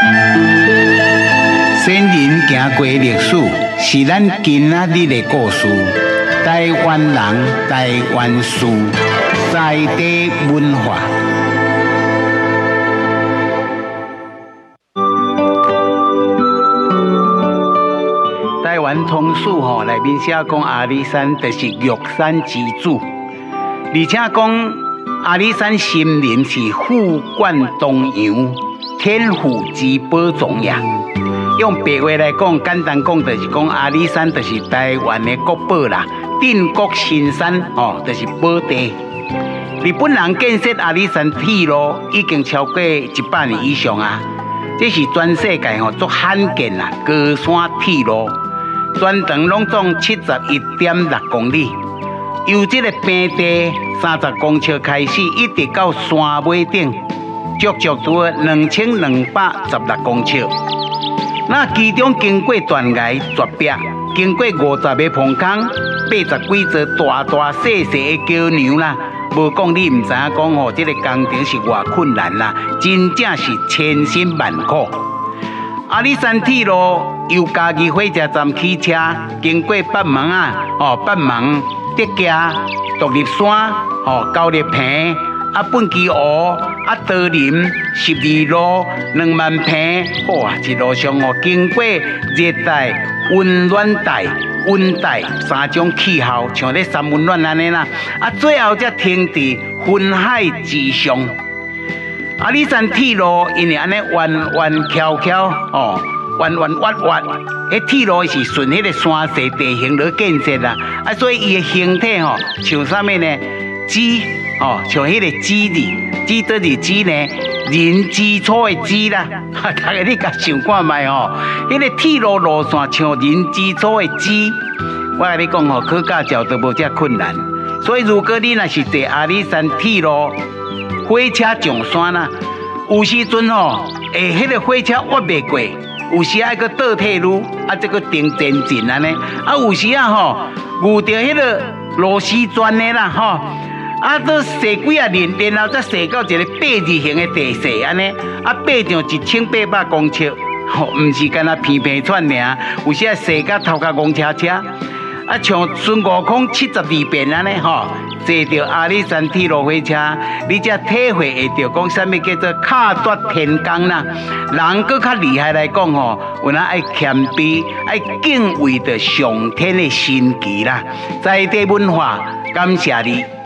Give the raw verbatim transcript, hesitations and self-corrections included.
先人行过历史，是咱今仔日的故事。台湾人，台湾事，在地文化。台湾通史吼内面写讲阿里山就是玉山之主，而且讲阿里山森林是富冠东洋，天府之宝种呀。用白话来讲，简单讲就是讲阿里山就是台湾的国宝啦，镇国神山哦，就是宝地。日本人建设阿里山铁路已经超过一百年以上啊，这是全世界吼足罕见啦，高山铁路。全长拢总七十一点六公里，由这个平地三十公尺开始，一直到山尾顶，足足多两千两百十六公尺。那其中经过断崖绝壁，经过五十个棚坑，八十几座大大小小的桥梁啦。无讲你唔知影讲吼，这个工程是偌困难啦，真正是千辛万苦。阿里山铁路由嘉义火车站起车，经过北门啊，哦，北门、德家、独立山、哦，高丽坪、啊，本基湖、啊，桃林、十二路、两万坪，哇，一路上哦，经过热带、温暖带、温带三种气候，像咧三温暖安尼啦，啊，最后才停伫云海之上。阿里山铁路因为安尼弯弯翘翘哦，弯弯弯弯，迄铁路是顺迄个山势地形来建设啦，啊，所以伊的形体吼、哦，像啥物呢？基哦，像迄个基字，基做是基呢，人基础的基啦。大家你甲想看卖吼，迄个铁路路线像人基础的基，我甲你讲吼，考驾照都无遮困难。所以如果你若是坐阿里山铁路，火车上山啦，有时阵吼，诶，迄个火车挖袂过，有时爱个倒退路，啊，这个停前进安尼，啊，有时啊吼，遇到迄个螺丝砖的啦吼，啊，都踅几啊年，然后再踅到一个八字形的地势安尼，啊，爬上一千八百公尺，吼，毋是干那片片串尔，有时啊踅到头壳公车车。啊，像孙悟空七十二变安尼吼，坐着阿里山铁路火车，你才体会会到讲啥物叫做巧夺天工啦。人搁较厉害来讲吼，有哪爱谦卑，爱敬畏着上天的神奇啦。在地文化，感谢你。